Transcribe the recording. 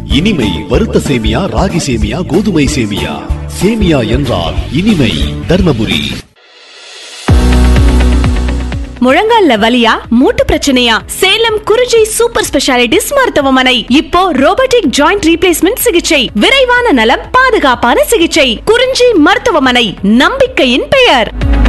இனிமை வறுத்த சேமியா, ராகி சேமியா, கோதுமை சேமியா. சேமியா என்றால் இனிமை. தர்மபுரி. முழங்கால்ல வலியா, மூட்டு பிரச்சனையா? சேலம் குறிஞ்சி சூப்பர் ஸ்பெஷாலிட்டிஸ் மருத்துவமனை. இப்போ ரோபோட்டிக் ஜாயிண்ட் ரீப்ளேஸ்மெண்ட் சிகிச்சை, விரைவான நலம், பாதுகாப்பான சிகிச்சை. குறிஞ்சி மருத்துவமனை, நம்பிக்கையின் பெயர்.